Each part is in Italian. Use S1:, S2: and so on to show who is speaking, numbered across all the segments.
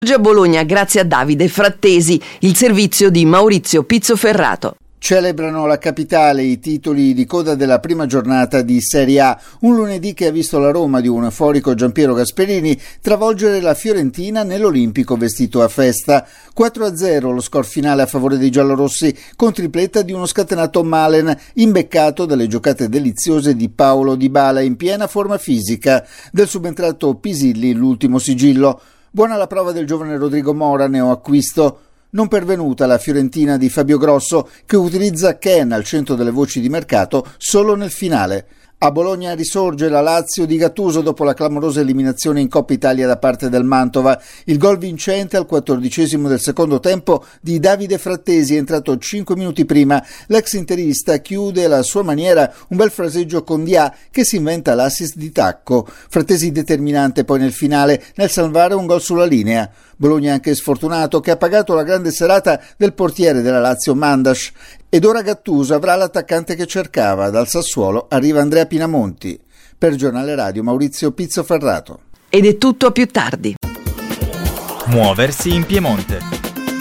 S1: A Bologna grazie a Davide Frattesi, il servizio di Maurizio Pizzoferrato.
S2: Celebrano la capitale i titoli di coda della prima giornata di Serie A, un lunedì che ha visto la Roma di un euforico Giampiero Gasperini travolgere la Fiorentina nell'Olimpico vestito a festa. 4-0 lo score finale a favore dei giallorossi, con tripletta di uno scatenato Malen, imbeccato dalle giocate deliziose di Paolo Dybala in piena forma fisica, del subentrato Pisilli l'ultimo sigillo. Buona la prova del giovane Rodrigo Mora, neoacquisto. Non pervenuta la Fiorentina di Fabio Grosso, che utilizza Ken al centro delle voci di mercato solo nel finale. A Bologna risorge la Lazio di Gattuso dopo la clamorosa eliminazione in Coppa Italia da parte del Mantova. Il gol vincente al 14° del secondo tempo di Davide Frattesi, entrato 5 minuti prima. L'ex interista chiude alla sua maniera un bel fraseggio con Dia, che si inventa l'assist di tacco. Frattesi determinante poi nel finale nel salvare un gol sulla linea. Bologna anche sfortunato, che ha pagato la grande serata del portiere della Lazio Mandas. Ed ora Gattuso avrà l'attaccante che cercava. Dal Sassuolo arriva Andrea Pinamonti. Per Giornale Radio Maurizio Pizzoferrato.
S1: Ed è tutto a più tardi.
S3: Muoversi in Piemonte.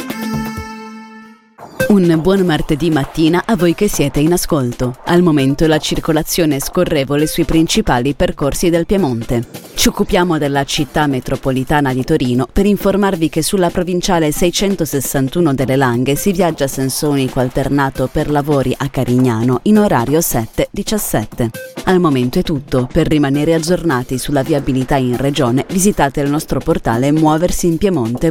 S4: Un buon martedì mattina a voi che siete in ascolto. Al momento la circolazione è scorrevole sui principali percorsi del Piemonte. Ci occupiamo della città metropolitana di Torino per informarvi che sulla provinciale 661 delle Langhe si viaggia a senso unico alternato per lavori a Carignano in orario 7-17. Al momento è tutto. Per rimanere aggiornati sulla viabilità in regione visitate il nostro portale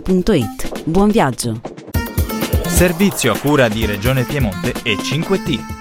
S4: muoversiinpiemonte.it. Buon viaggio!
S3: Servizio a cura di Regione Piemonte e 5T.